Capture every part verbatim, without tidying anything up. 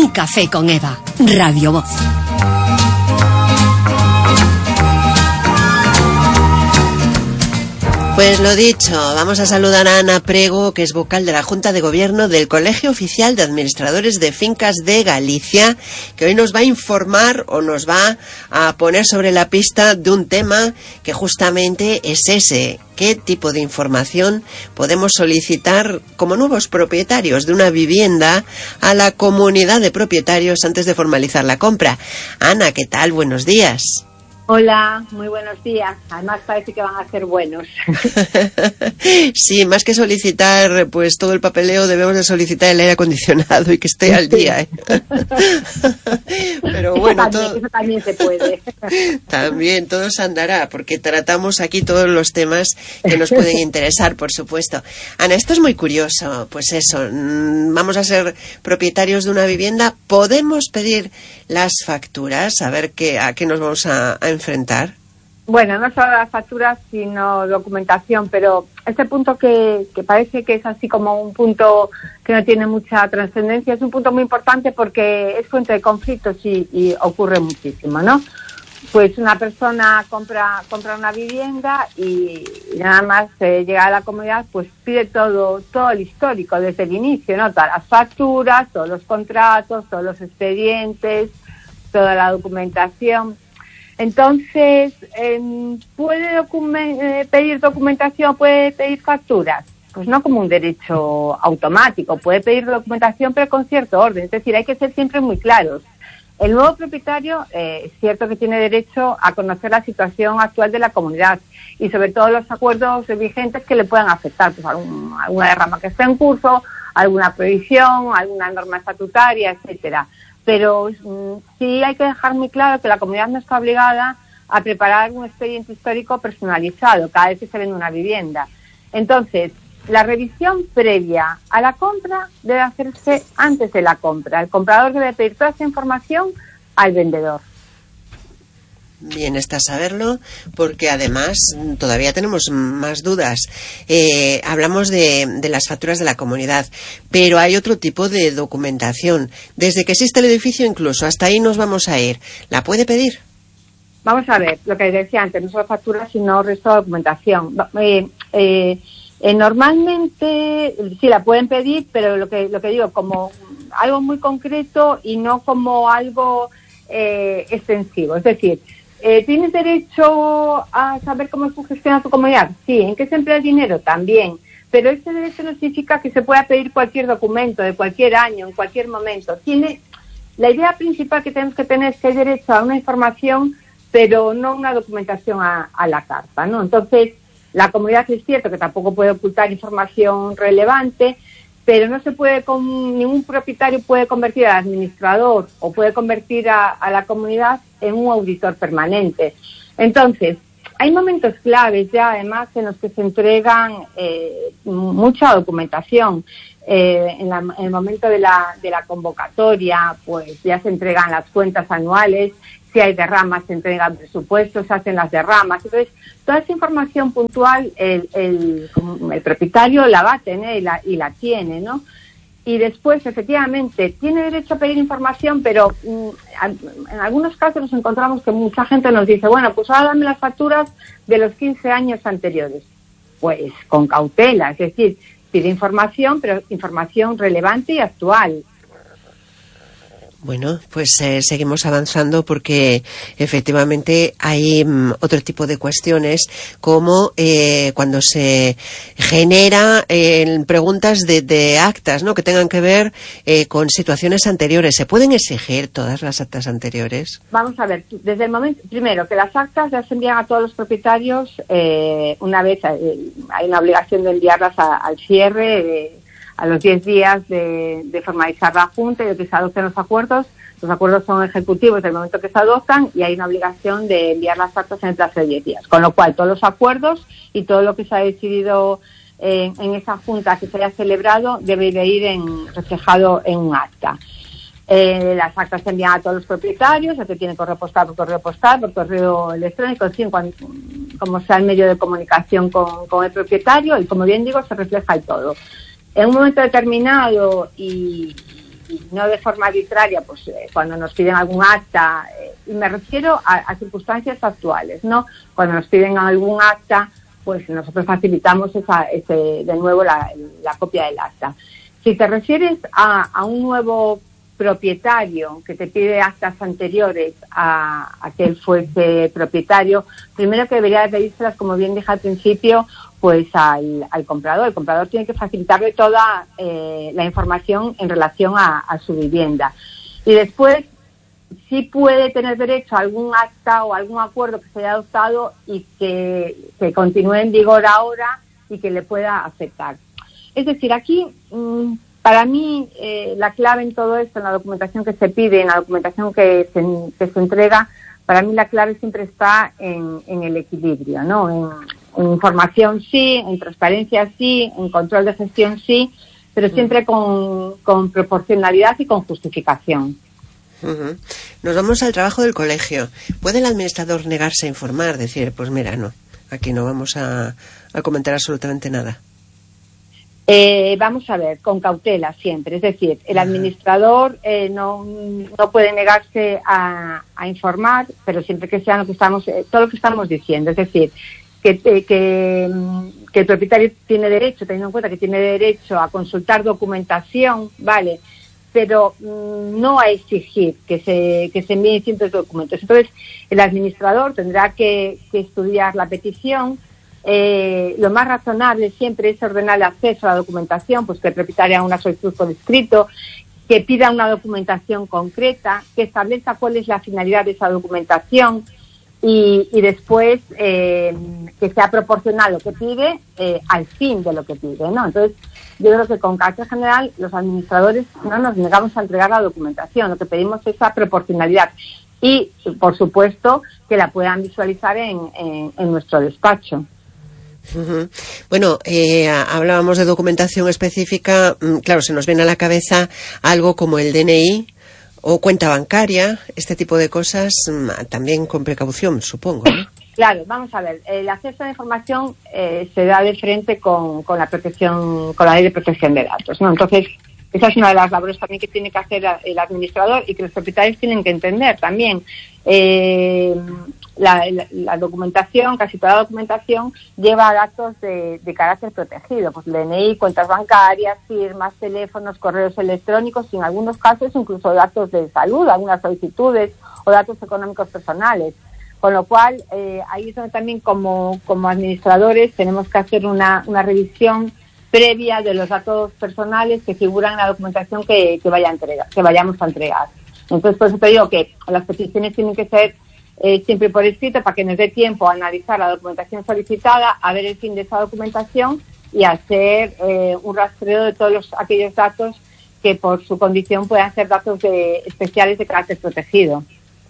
Un café con Eva, Radio Voz. Pues lo dicho, vamos a saludar a Ana Prego, que es vocal de la Junta de Gobierno del Colegio Oficial de Administradores de Fincas de Galicia, que hoy nos va a informar o nos va a poner sobre la pista de un tema que justamente es ese. ¿Qué tipo de información podemos solicitar como nuevos propietarios de una vivienda a la comunidad de propietarios antes de formalizar la compra? Ana, ¿qué tal? Buenos días. Hola, muy buenos días. Además parece que van a ser buenos. Sí, más que solicitar pues todo el papeleo, debemos de solicitar el aire acondicionado y que esté al día, ¿eh? Pero bueno, eso también, todo... eso también se puede. También, todo se andará, porque tratamos aquí todos los temas que nos pueden interesar, por supuesto. Ana, esto es muy curioso, pues eso, vamos a ser propietarios de una vivienda, ¿podemos pedir las facturas? A ver qué, a qué nos vamos a, a enfrentar. Bueno, no solo las facturas, sino documentación, pero este punto que, que parece que es así como un punto que no tiene mucha trascendencia, es un punto muy importante porque es fuente de conflictos y, y ocurre muchísimo, ¿no? Pues una persona compra compra una vivienda y nada más eh, llega a la comunidad, pues pide todo todo el histórico desde el inicio, ¿no? Todas las facturas, todos los contratos, todos los expedientes, toda la documentación. Entonces, eh, ¿puede document- eh, pedir documentación, puede pedir facturas? Pues no como un derecho automático, puede pedir documentación pero con cierto orden, es decir, hay que ser siempre muy claros. El nuevo propietario eh, es cierto que tiene derecho a conocer la situación actual de la comunidad y sobre todo los acuerdos vigentes que le puedan afectar, pues algún, alguna derrama que esté en curso, alguna prohibición, alguna norma estatutaria, etcétera. Pero mm, sí hay que dejar muy claro que la comunidad no está obligada a preparar un expediente histórico personalizado cada vez que se vende una vivienda. Entonces, la revisión previa a la compra debe hacerse antes de la compra. El comprador debe pedir toda esa información al vendedor. Bien está saberlo, porque además todavía tenemos más dudas. Eh, hablamos de, de las facturas de la comunidad, pero hay otro tipo de documentación. Desde que existe el edificio incluso, hasta ahí nos vamos a ir. ¿La puede pedir? Vamos a ver, lo que decía antes, no solo facturas, sino resto de documentación. Eh, eh, eh, normalmente sí la pueden pedir, pero lo que, lo que digo, como algo muy concreto y no como algo eh, extensivo. Es decir, Eh, ¿tienes derecho a saber cómo se gestiona tu comunidad? Sí. ¿En qué se emplea el dinero? También. Pero ese derecho no significa que se pueda pedir cualquier documento de cualquier año, en cualquier momento. Tiene la idea principal que tenemos que tener es que hay derecho a una información, pero no una documentación a, a la carta, ¿no? Entonces, la comunidad es cierto que tampoco puede ocultar información relevante, pero no se puede, con, ningún propietario puede convertir al administrador o puede convertir a, a la comunidad en un auditor permanente. Entonces, hay momentos claves ya, además, en los que se entregan eh, mucha documentación. Eh, en, la, en el momento de la, de la convocatoria, pues ya se entregan las cuentas anuales. Si hay derramas, se entregan presupuestos, se hacen las derramas. Entonces, toda esa información puntual, el, el, el propietario la va a tener y la, y la tiene, ¿no? Y después, efectivamente, tiene derecho a pedir información, pero mm, en algunos casos nos encontramos que mucha gente nos dice, bueno, pues ahora dame las facturas de los quince años anteriores. Pues con cautela, es decir, pide información, pero información relevante y actual. Bueno, pues eh, seguimos avanzando porque efectivamente hay mm, otro tipo de cuestiones como eh, cuando se genera eh, preguntas de, de actas, ¿no? Que tengan que ver eh, con situaciones anteriores. ¿Se pueden exigir todas las actas anteriores? Vamos a ver, desde el momento, primero, que las actas las envían a todos los propietarios eh, una vez, eh, hay una obligación de enviarlas a, al cierre, eh, a los diez días de, de formalizar la Junta y de que se adopten los acuerdos. Los acuerdos son ejecutivos desde el momento que se adoptan y hay una obligación de enviar las actas en el plazo de diez días. Con lo cual, todos los acuerdos y todo lo que se ha decidido eh, en esa Junta que se haya celebrado debe de ir en, reflejado en un acta. Eh, las actas se envían a todos los propietarios, se tienen correo postal por correo postal, por correo electrónico, en fin, cuando, como sea el medio de comunicación con, con el propietario y, como bien digo, se refleja el todo. En un momento determinado y y no de forma arbitraria, pues eh, cuando nos piden algún acta, eh, y me refiero a, a circunstancias actuales, ¿no? Cuando nos piden algún acta, pues nosotros facilitamos esa, ese, de nuevo la, la copia del acta. Si te refieres a, a un nuevo propietario que te pide actas anteriores a, a que él fuese propietario, primero que debería de pedírselas, como bien dije al principio, pues al, al comprador. El comprador tiene que facilitarle toda eh, la información en relación a, a su vivienda. Y después sí puede tener derecho a algún acta o algún acuerdo que se haya adoptado y que, que continúe en vigor ahora y que le pueda afectar. Es decir, aquí mmm, para mí eh, la clave en todo esto, en la documentación que se pide, en la documentación que se, que se entrega, para mí la clave siempre está en, en el equilibrio, ¿no? En, en información sí, en transparencia sí, en control de gestión sí, pero siempre con, con proporcionalidad y con justificación. Uh-huh. Nos vamos al trabajo del colegio. ¿Puede el administrador negarse a informar? Decir, pues mira, no, aquí no vamos a, a comentar absolutamente nada. Eh, vamos a ver, con cautela siempre. Es decir, el administrador eh, no, no puede negarse a, a informar, pero siempre que sea lo que estamos, eh, todo lo que estamos diciendo. Es decir, que, eh, que, que el propietario tiene derecho, teniendo en cuenta que tiene derecho a consultar documentación, ¿vale? Pero mmm, no a exigir que se, que se envíen ciertos documentos. Entonces, el administrador tendrá que, que estudiar la petición. Eh, lo más razonable siempre es ordenar el acceso a la documentación, pues que el propietario haga una solicitud por escrito, que pida una documentación concreta, que establezca cuál es la finalidad de esa documentación y, y después eh, que sea proporcional lo que pide eh, al fin de lo que pide, ¿no? Entonces, yo creo que con carácter general los administradores no nos negamos a entregar la documentación, lo que pedimos es esa proporcionalidad y, por supuesto, que la puedan visualizar en, en, en nuestro despacho. Uh-huh. Bueno, eh, hablábamos de documentación específica, claro, se nos viene a la cabeza algo como el D N I o cuenta bancaria, este tipo de cosas, también con precaución, supongo, ¿no? Claro, vamos a ver, el acceso a la información eh, se da de frente con, con la protección, con la ley de protección de datos, ¿no? Entonces, esa es una de las labores también que tiene que hacer el administrador y que los propietarios tienen que entender también. Eh, la, la, la documentación, casi toda la documentación, lleva datos de, de carácter protegido, pues D N I, cuentas bancarias, firmas, teléfonos, correos electrónicos y en algunos casos incluso datos de salud, algunas solicitudes o datos económicos personales. Con lo cual, eh, ahí es donde también como, como administradores tenemos que hacer una, una revisión previa de los datos personales que figuran en la documentación que, que, vaya a entregar, que vayamos a entregar. Entonces, por eso te digo que las peticiones tienen que ser eh, siempre por escrito para que nos dé tiempo a analizar la documentación solicitada, a ver el fin de esa documentación y hacer eh, un rastreo de todos los, aquellos datos que por su condición puedan ser datos de, especiales de carácter protegido.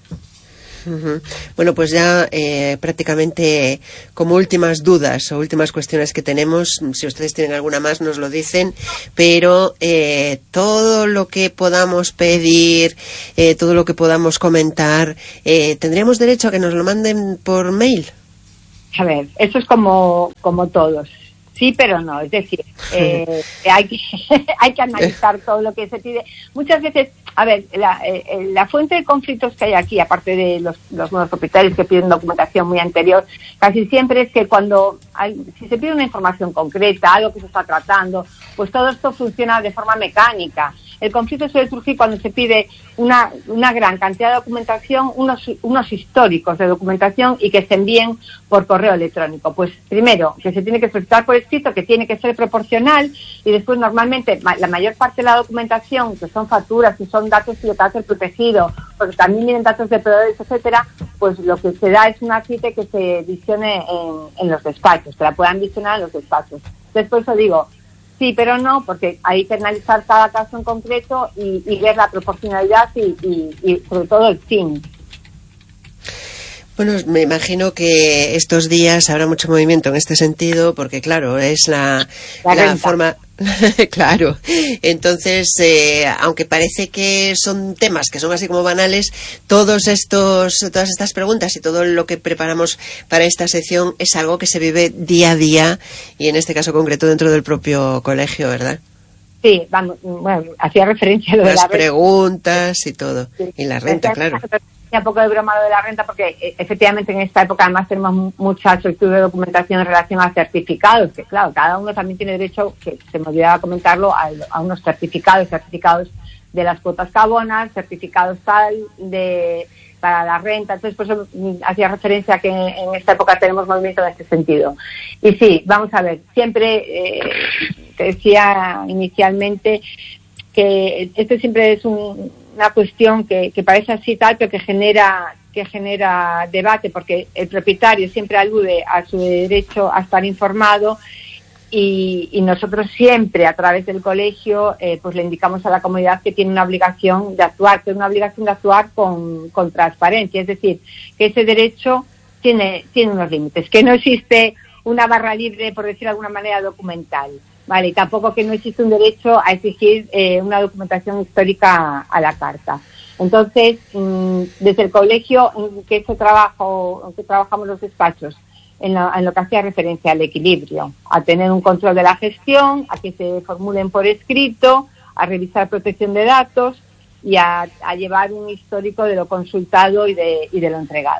Uh-huh. Bueno, pues ya eh, prácticamente como últimas dudas o últimas cuestiones que tenemos, si ustedes tienen alguna más nos lo dicen, pero eh, todo lo que podamos pedir, eh, todo lo que podamos comentar, eh, ¿tendríamos derecho a que nos lo manden por mail? A ver, eso es como, como todos. Sí, pero no, es decir, eh, hay que hay que analizar todo lo que se pide. Muchas veces, a ver, la, eh, la fuente de conflictos que hay aquí, aparte de los, los nuevos propietarios que piden documentación muy anterior, casi siempre es que cuando hay, si se pide una información concreta, algo que se está tratando, pues todo esto funciona de forma mecánica. El conflicto suele surgir cuando se pide una, una gran cantidad de documentación, unos, unos históricos de documentación y que se envíen por correo electrónico. Pues primero, que se tiene que solicitar por escrito, que tiene que ser proporcional y después normalmente la mayor parte de la documentación, que son facturas, que son datos de carácter protegido, porque también vienen datos de proveedores, etcétera, pues lo que se da es una cita que se visione en, en los despachos, que la puedan visionar en los despachos. Después os digo, sí, pero no, porque hay que analizar cada caso en concreto y, y ver la proporcionalidad y, y, y sobre todo el fin. Bueno, me imagino que estos días habrá mucho movimiento en este sentido, porque claro, es la, la, la forma... Claro, entonces, eh, aunque parece que son temas que son así como banales, todos estos, todas estas preguntas y todo lo que preparamos para esta sección es algo que se vive día a día y en este caso concreto dentro del propio colegio, ¿verdad? sí, vamos, bueno, hacía referencia a lo Las de la renta. preguntas y todo. Sí. Y la renta, claro. Un poco de broma lo de la renta, porque eh, efectivamente en esta época además tenemos mucha estructura de documentación en relación a certificados, que claro, cada uno también tiene derecho, que se me olvidaba comentarlo, a, a unos certificados, certificados de las cuotas carbonas, certificados tal de para la renta. Entonces, por eso hacía referencia a que en esta época tenemos movimiento en este sentido. Y sí, vamos a ver, siempre eh, te decía inicialmente que esto siempre es un, una cuestión que, que parece así tal, pero que genera que genera debate, porque el propietario siempre alude a su derecho a estar informado. Y, y nosotros siempre a través del colegio eh, pues le indicamos a la comunidad que tiene una obligación de actuar, que es una obligación de actuar con, con transparencia, es decir, que ese derecho tiene, tiene unos límites, que no existe una barra libre, por decir de alguna manera, documental, ¿vale? Y tampoco que no existe un derecho a exigir eh, una documentación histórica a la carta. Entonces, mmm, desde el colegio, en que ese trabajo, en que trabajamos los despachos, En lo, en lo que hacía referencia al equilibrio, a tener un control de la gestión, a que se formulen por escrito, a revisar protección de datos y a, a llevar un histórico de lo consultado y de, y de lo entregado.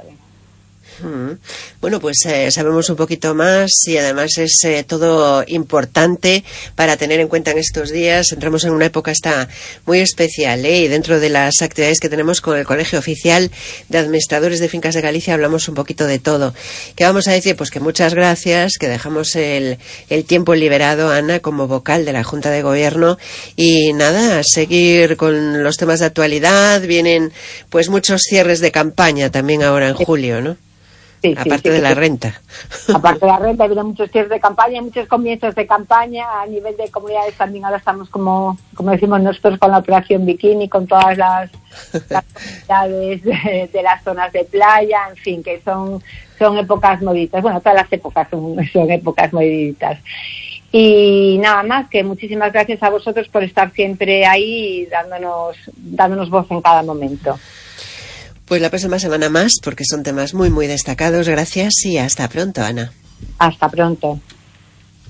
Bueno, pues eh, sabemos un poquito más y además es eh, todo importante para tener en cuenta en estos días. Entramos en una época esta muy especial, ¿eh? Y dentro de las actividades que tenemos con el Colegio Oficial de Administradores de Fincas de Galicia hablamos un poquito de todo. ¿Qué vamos a decir? Pues que muchas gracias, que dejamos el, el tiempo liberado, Ana, como vocal de la Junta de Gobierno, y nada, a seguir con los temas de actualidad. Vienen pues muchos cierres de campaña también ahora en julio, ¿no? Sí, aparte sí, sí, de la sí. renta. Aparte de la renta, ha habido muchos cierres de campaña, muchos comienzos de campaña. A nivel de comunidades también ahora estamos, como como decimos nosotros, con la operación Bikini, con todas las, las comunidades de, de las zonas de playa, en fin, que son son épocas moviditas. Bueno, todas las épocas son, son épocas moviditas. Y nada más, que muchísimas gracias a vosotros por estar siempre ahí dándonos dándonos voz en cada momento. Pues la próxima semana más, porque son temas muy, muy destacados. Gracias y hasta pronto, Ana. Hasta pronto.